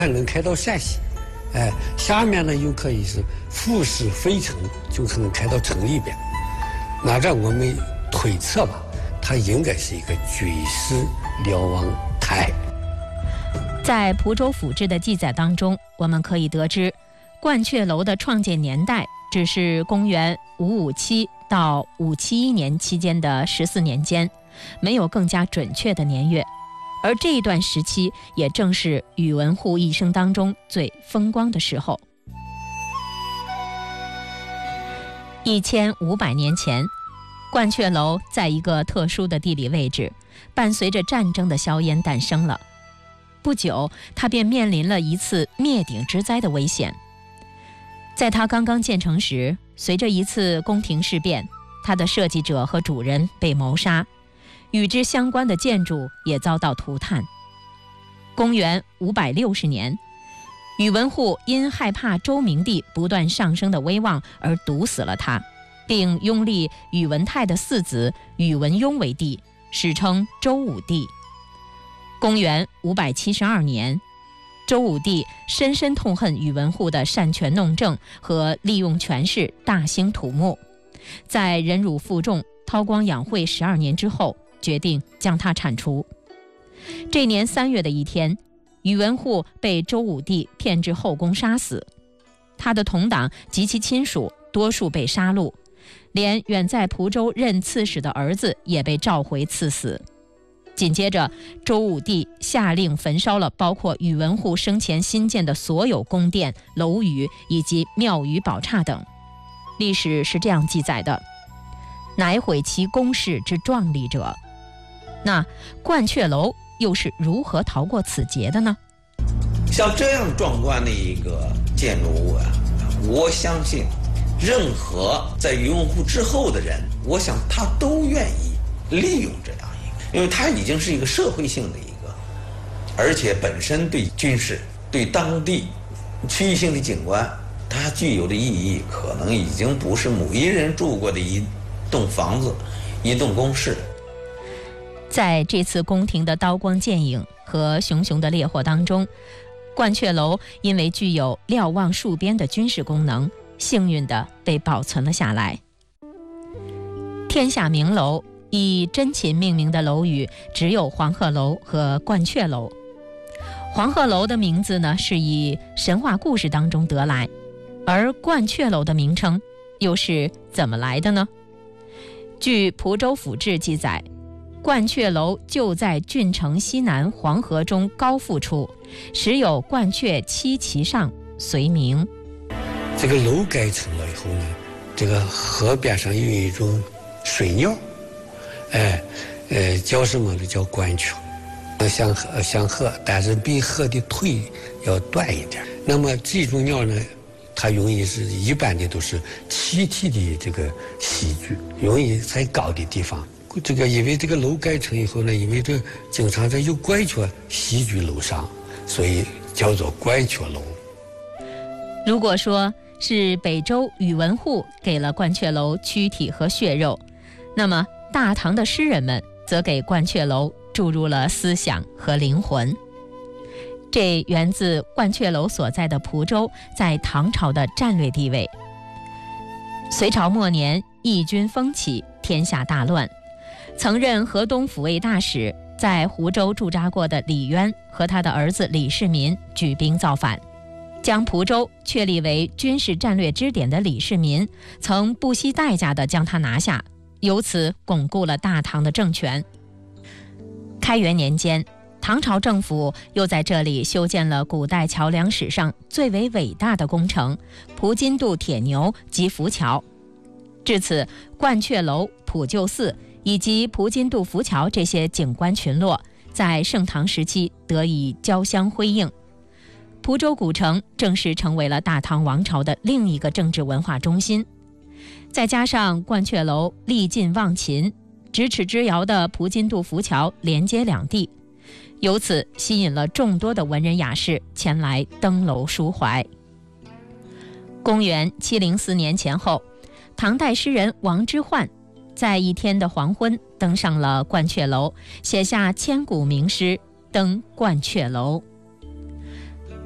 能开到陕西，下面呢又可以是复式飞城，就可能开到城里边。那这我们推测吧，它应该是一个军事瞭望台。 在蒲州府志的记载当中，我们可以得知，鹳雀楼的创建年代只是公元557到571年期间的14年间，没有更加准确的年月。而这一段时期也正是宇文护一生当中最风光的时候。1500年前，鹳雀楼在一个特殊的地理位置，伴随着战争的硝烟诞生了。不久，它便面临了一次灭顶之灾的危险。在它刚刚建成时，随着一次宫廷事变，它的设计者和主人被谋杀，与之相关的建筑也遭到涂炭。公元560年，宇文护因害怕周明帝不断上升的威望而毒死了他，并拥立宇文泰的四子宇文邕为帝，史称周武帝。公元572年，周武帝深深痛恨宇文护的擅权弄政和利用权势大兴土木，在忍辱负重、韬光养晦12年之后，决定将他铲除。这年3月的一天，宇文护被周武帝骗至后宫杀死，他的同党及其亲属多数被杀戮，连远在蒲州任刺史的儿子也被召回赐死。紧接着，周武帝下令焚烧了包括宇文护生前新建的所有宫殿、楼宇以及庙宇宝刹等。历史是这样记载的：乃毁其宫室之壮丽者。那鹳雀楼又是如何逃过此劫的呢？ 像这样壮观的一个建筑物啊，我相信任何在宇文护之后的人，我想他都愿意利用这样一个，因为它已经是一个社会性的一个，而且本身对军事、对当地区域性的景观，它具有的意义可能已经不是某一人住过的一栋房子、一栋宫室。 在这次宫廷的刀光剑影和熊熊的烈火当中，鹳雀楼因为具有瞭望戍边的军事功能，幸运地被保存了下来。天下名楼以真禽命名的楼宇只有黄鹤楼和鹳雀楼。黄鹤楼的名字呢，是以神话故事当中得来，而鹳雀楼的名称又是怎么来的呢？据蒲州府志记载，鹳雀楼就在郡城西南黄河中高阜处，时有鹳雀栖其上，随名。 这个楼盖成了以后呢，这个河边上有一种水鸟，叫什么呢？叫鹳雀，像鹤，但是比鹤的腿要短一点。那么这种鸟呢，它容易是一般的都是气体的这个栖居，容易在高的地方。这个因为这个楼盖成以后呢，因为这经常这有鹳雀栖居楼上，所以叫做鹳雀楼。 如果说是北周宇文护给了鹳雀楼躯体和血肉，那么大唐的诗人们则给鹳雀楼注入了思想和灵魂。这源自鹳雀楼所在的蒲州在唐朝的战略地位。隋朝末年，义军风起，天下大乱。曾任河东抚慰大使，在湖州驻扎过的李渊和他的儿子李世民举兵造反，将蒲州确立为军事战略支点的李世民曾不惜代价地将它拿下，由此巩固了大唐的政权。开元年间，唐朝政府又在这里修建了古代桥梁史上最为伟大的工程——蒲津渡铁牛及浮桥。至此，鹳雀楼、普救寺以及蒲津渡浮桥这些景观群落在盛唐时期得以交相辉映，蒲州古城正式成为了大唐王朝的另一个政治文化中心。再加上鹳雀楼历尽忘秦，咫尺之遥的蒲津渡浮桥连接两地，由此吸引了众多的文人雅士前来登楼抒怀。公元704年前后，唐代诗人王之涣在一天的黄昏登上了鹳雀楼，写下千古名诗《登鹳雀楼》。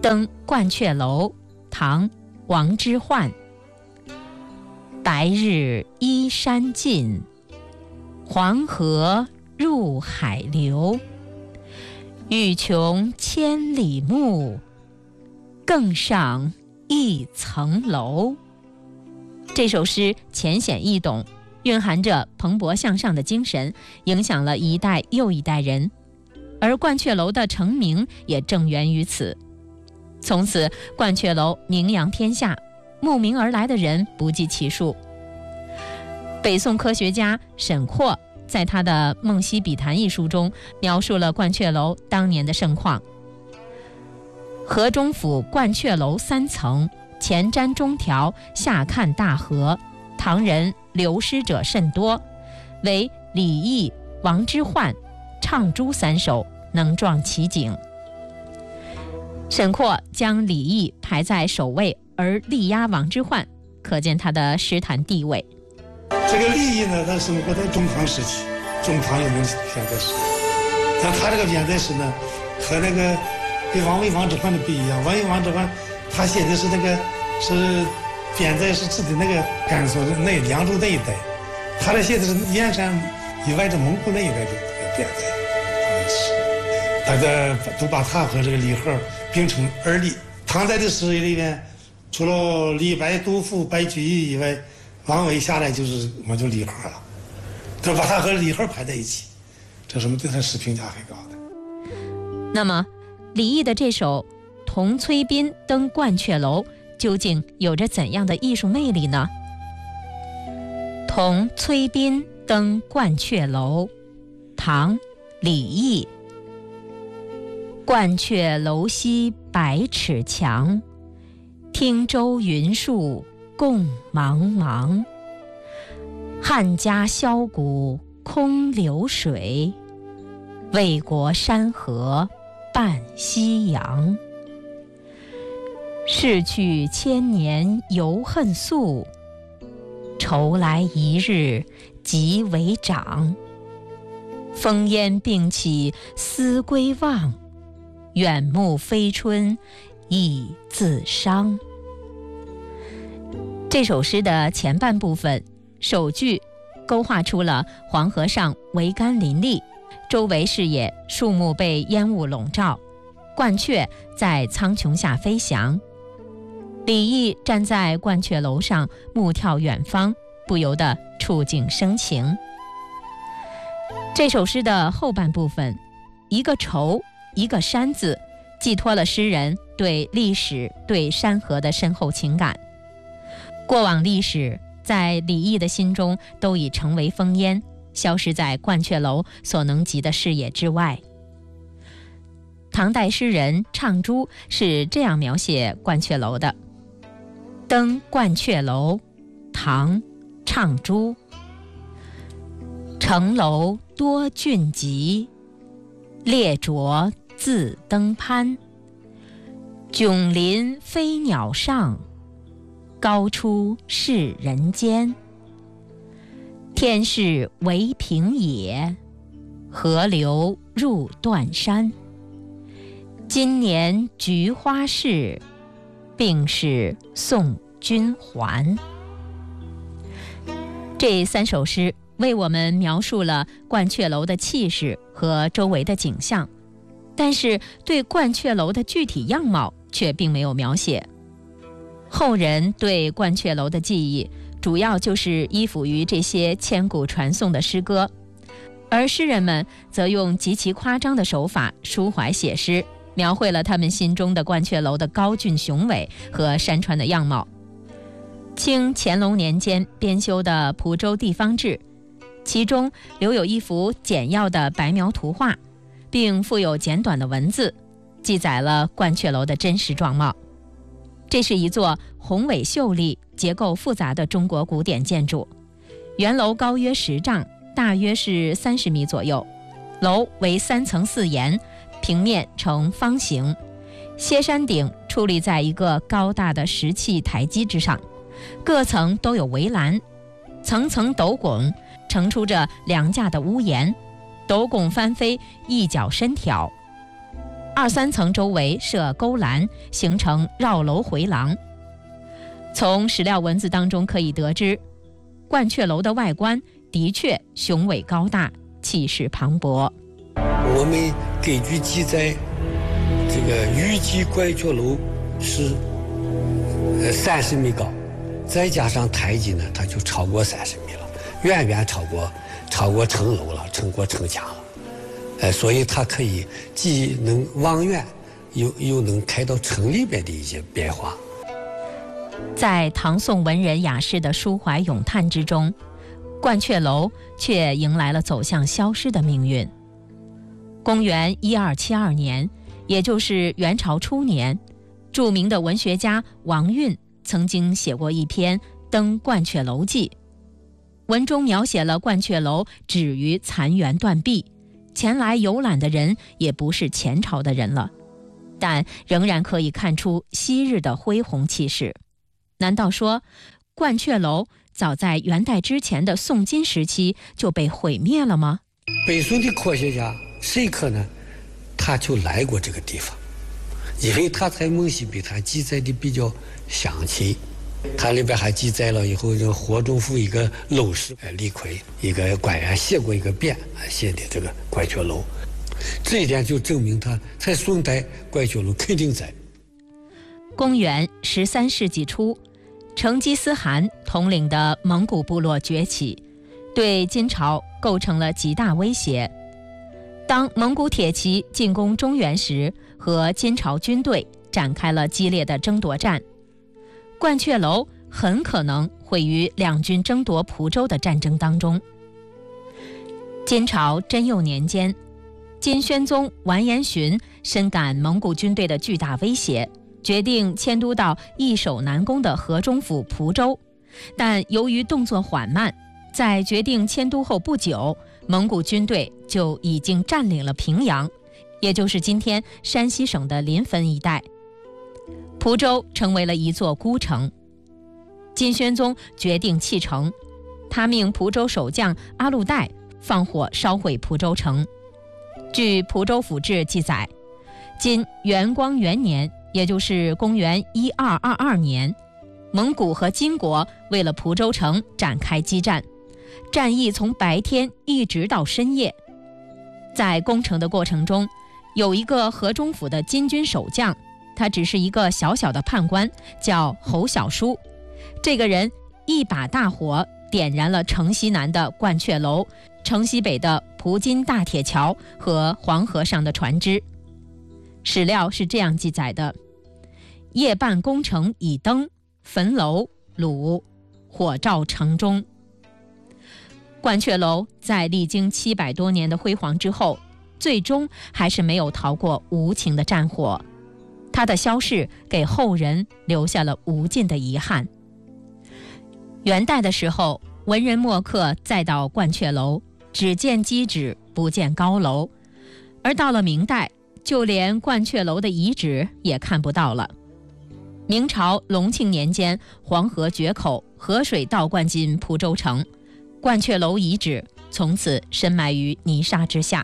登鹳雀楼，唐·王之涣。白日依山尽，黄河入海流。欲穷千里目，更上一层楼。这首诗浅显易懂，蕴含着蓬勃向上的精神，影响了一代又一代人。而鹳雀楼的成名也正源于此。从此，鹳雀楼名扬天下，慕名而来的人不计其数。北宋科学家沈括在他的《梦溪笔谈》一书中描述了鹳雀楼当年的盛况。河中府鹳雀楼3层，前瞻中条，下看大河，唐人流失者甚多，为李益、王之涣、唱朱3首能壮其景。沈括将李益排在首位，而力压王之涣，可见他的诗坛地位。 这个李益呢，他生活在中唐时期，中唐有名选择诗，但他这个选择诗呢，和那个跟王维、王之涣的不一样。王维、王之涣他写的是那个是选择是指的那个甘肃的那凉州那一带，他这写的是燕山以外的蒙古那一带的选择他的诗，大家都把他和这个李贺并称二李。唐代的诗里面，除了李白、杜甫、白居易以外，王维下来就是我们就李贺了，就把他和李贺排在一起，这是我们对他诗评价很高的。 那么李益的这首《同崔斌登鹳雀楼》究竟有着怎样的艺术魅力呢？同崔斌登鹳雀楼，唐·李益。鹳雀楼西百尺墙，汀洲云树共茫茫。汉家箫鼓空流水，魏国山河伴夕阳。逝去千年犹恨素，愁来一日即为长。烽烟并起思归望，远目飞春亦自伤。这首诗的前半部分，首句勾画出了黄河上桅杆林立，周围视野树木被烟雾笼罩，鹳雀在苍穹下飞翔。李益站在鹳雀楼上目眺远方，不由得触景生情。这首诗的后半部分，一个愁一个山字，寄托了诗人对历史对山河的深厚情感。过往历史在李益的心中都已成为烽烟，消失在鹳雀楼所能及的视野之外。唐代诗人唱朱是这样描写鹳雀楼的：登鹳雀楼，唐·唱朱。城楼多峻急，列卓自登攀。迥临飞鸟上，高出是人间。天是为平野，河流入断山。今年菊花市，并是送君还。这3首诗为我们描述了鹳雀楼的气势和周围的景象，但是对鹳雀楼的具体样貌却并没有描写。后人对鹳雀楼的记忆主要就是依附于这些千古传颂的诗歌，而诗人们则用极其夸张的手法抒怀写诗，描绘了他们心中的鹳雀楼的高峻雄伟和山川的样貌。清乾隆年间编修的《蒲州地方志》，其中留有一幅简要的白描图画，并附有简短的文字，记载了鹳雀楼的真实状貌。这是一座宏伟秀丽、结构复杂的中国古典建筑，圆楼高约10丈，大约是30米左右，楼为3层4檐，平面呈方形，歇山顶矗立在一个高大的石砌台基之上，各层都有围栏，层层斗拱，呈出着2架的屋檐，斗拱翻飞，一角深挑。 2、3层周围设勾栏，形成绕楼回廊。从史料文字当中可以得知，鹳雀楼的外观的确雄伟高大，气势磅礴。 我们根据记载，这个预计鹳雀楼是30米高，再加上台基呢，它就超过30米了，远远超过城楼了，超过城墙了。所以它可以既能望远，又能看到城里边的一些变化。 在唐宋文人雅士的抒怀咏叹之中，鹳雀楼却迎来了走向消失的命运。公元1272年，也就是元朝初年，著名的文学家王运曾经写过一篇《登鹳雀楼记》，文中描写了鹳雀楼止于残垣断壁，前来游览的人也不是前朝的人了，但仍然可以看出昔日的恢宏气势。难道说鹳雀楼早在元代之前的宋金时期就被毁灭了吗？ 北宋的科学家谁可呢？他就来过这个地方，因为他在《梦溪笔谈》记载的比较详细，他里边还记载了以后霍仲甫一个楼师李逵一个官员写过一个匾，写的这个鹳雀楼，这一点就证明他在宋代鹳雀楼肯定在。 公元13世纪初，成吉思汗统领的蒙古部落崛起，对金朝构成了极大威胁。当蒙古铁骑进攻中原时，和金朝军队展开了激烈的争夺战。鹳雀楼很可能会于两军争夺蒲州的战争当中。金朝贞佑年间，金宣宗完颜询深感蒙古军队的巨大威胁，决定迁都到易守难攻的河中府蒲州，但由于动作缓慢，在决定迁都后不久，蒙古军队就已经占领了平阳，也就是今天山西省的临汾一带。蒲州成为了一座孤城。金宣宗决定弃城，他命蒲州守将阿禄岱放火烧毁蒲州城。据《蒲州府志》记载，今元光元年，也就是公元1222年，蒙古和金国为了蒲州城展开激战，战役从白天一直到深夜。在攻城的过程中，有一个河中府的金军守将，他只是一个小小的判官，叫侯小书。这个人一把大火点燃了城西南的鹳雀楼，城西北的蒲津大铁桥和黄河上的船只。史料是这样记载的：夜半攻城已登，焚楼掳，火照城中。鹳雀楼在历经700多年的辉煌之后，最终还是没有逃过无情的战火。它的消逝给后人留下了无尽的遗憾。元代的时候，文人墨客再到鹳雀楼，只见基址不见高楼，而到了明代，就连鹳雀楼的遗址也看不到了。明朝隆庆年间，黄河决口，河水倒灌进蒲州城，鹳雀楼遗址从此深埋于泥沙之下。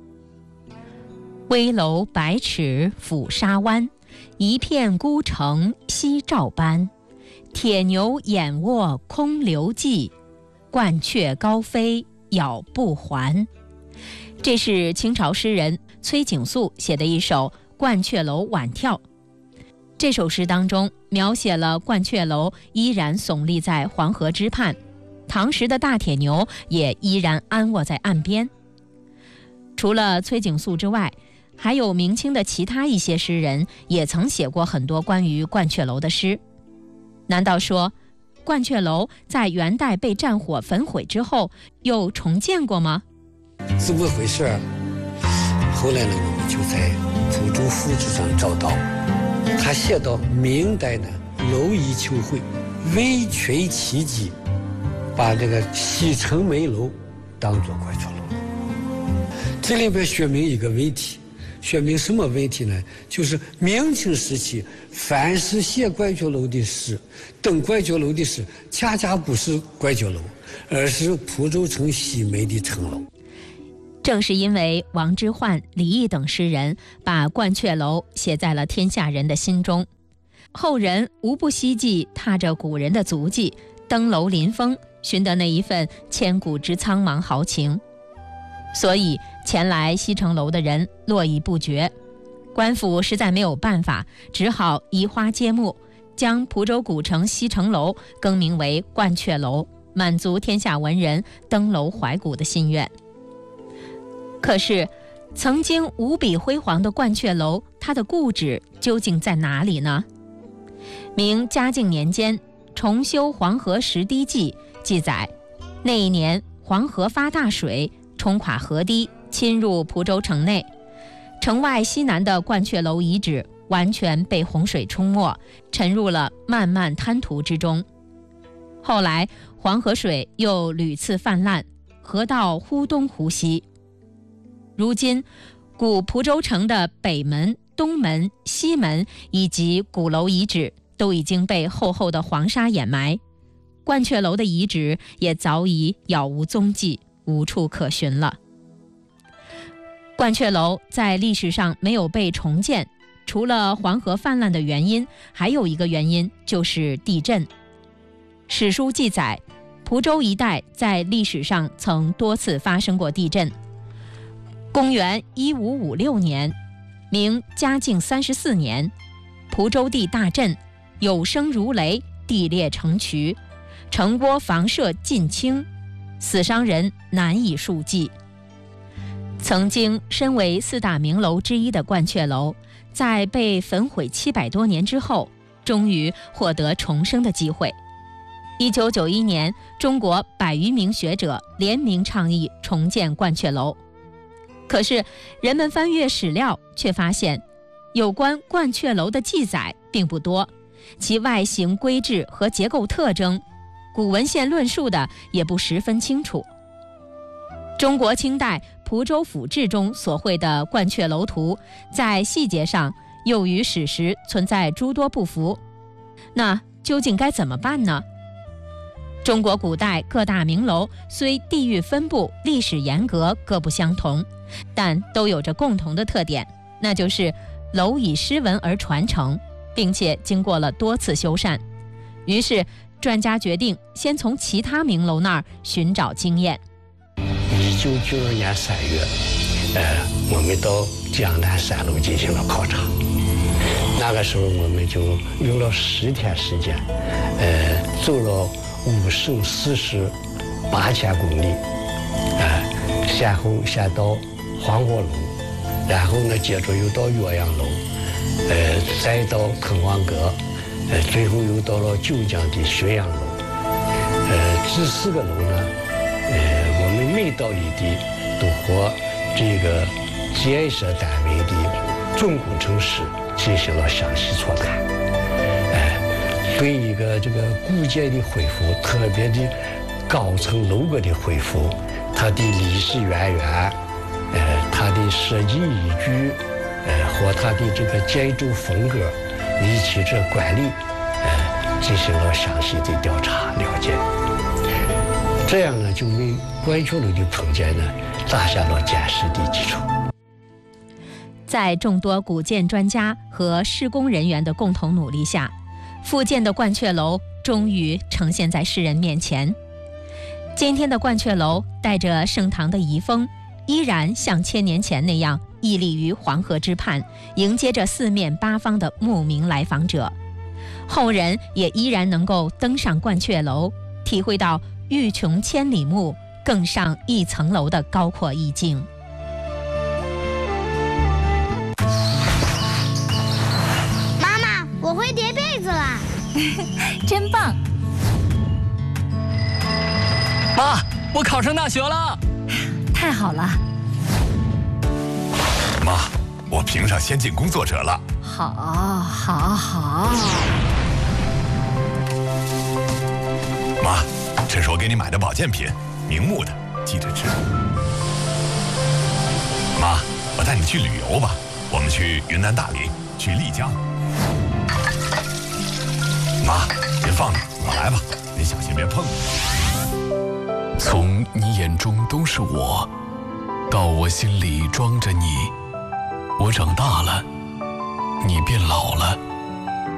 危楼百尺抚沙湾，一片孤城夕照斑。铁牛眼卧空留迹，鹳雀高飞咬不还。这是清朝诗人崔景素写的一首《鹳雀楼晚眺》。这首诗当中描写了鹳雀楼依然耸立在黄河之畔，唐时的大铁牛也依然安卧在岸边。除了崔景素之外，还有明清的其他一些诗人也曾写过很多关于鹳雀楼的诗。难道说鹳雀楼在元代被战火焚毁之后又重建过吗？ 怎么回事？后来呢，我们就在《蒲州府志》上找到，他写到明代的楼夷秋会为缺其机，把这个西城梅楼当作鹳雀楼。这里边说明一个问题，说明什么问题呢？就是明清时期凡是写鹳雀楼的诗，登鹳雀楼的诗，恰恰不是鹳雀楼，而是蒲州城西门的城楼。 正是因为王之涣、李益等诗人把鹳雀楼写在了天下人的心中，后人无不希冀踏着古人的足迹，登楼临峰，寻得那一份千古之苍茫豪情。所以前来西城楼的人络绎不绝，官府实在没有办法，只好移花接木，将蒲州古城西城楼更名为鹳雀楼，满足天下文人登楼怀古的心愿。可是曾经无比辉煌的鹳雀楼，它的故址究竟在哪里呢？明嘉靖年间重修黄河石堤记记载，那一年黄河发大水，冲垮河堤，侵入蒲州城内，城外西南的鹳雀楼遗址完全被洪水冲没，沉入了漫漫滩涂之中。后来黄河水又屡次泛滥，河道忽东忽西。如今古蒲州城的北门、东门、西门以及鼓楼遗址都已经被厚厚的黄沙掩埋，鹳雀楼的遗址也早已杳无踪迹，无处可寻了。鹳雀楼在历史上没有被重建，除了黄河泛滥的原因，还有一个原因就是地震。史书记载，蒲州一带在历史上曾多次发生过地震。公元1556年，明嘉靖34年，蒲州地大震，有声如雷，地裂成渠，城窝房舍尽倾，死伤人难以数计。曾经身为4大名楼之一的鹳雀楼，在被焚毁700多年之后，终于获得重生的机会。1991年，中国100余名学者联名倡议重建鹳雀楼。可是人们翻阅史料，却发现有关鹳雀楼的记载并不多，其外形规制和结构特征，古文献论述的也不十分清楚。中国清代蒲州府志中所绘的鹳雀楼图，在细节上又与史实存在诸多不符。那究竟该怎么办呢？中国古代各大名楼虽地域分布、历史沿革各不相同，但都有着共同的特点，那就是楼以诗文而传承，并且经过了多次修缮。于是专家决定先从其他名楼那儿寻找经验。 1992年3月，我们到江南3楼进行了考察。那个时候我们就用了10天时间，走了5省4市8000公里，先后先到黄果楼，然后呢接着又到岳阳楼，再到坑王阁，最后又到了九江的浔阳楼。这4个楼呢，我们每到一地都和这个建设单位的总工程师进行了详细磋谈。对一个这个古建的恢复，特别的高层楼阁的恢复，它的历史渊源，它的设计依据，和它的这个建筑风格以及这管理，进行了详细的调查了解。这样呢，就为鹳雀楼的重建呢打下了坚实的基础。 在众多古建专家和施工人员的共同努力下，复建的鹳雀楼终于呈现在世人面前。今天的鹳雀楼带着盛唐的遗风，依然像1000年前那样屹立于黄河之畔，迎接着4面8方的慕名来访者。后人也依然能够登上鹳雀楼，体会到欲穷千里目，更上一层楼的高阔意境。 妈妈，我会叠被子啦！ 真棒！ 妈，我考上大学了！ 太好了！ 妈，我评上先进工作者了。 好。 妈，这是我给你买的保健品，明目的，记着吃。妈，我带你去旅游吧，我们去云南大理，去丽江。妈，您放着，我来吧，您小心别碰。 从你眼中都是我， 到我心里装着你。我长大了，你变老了。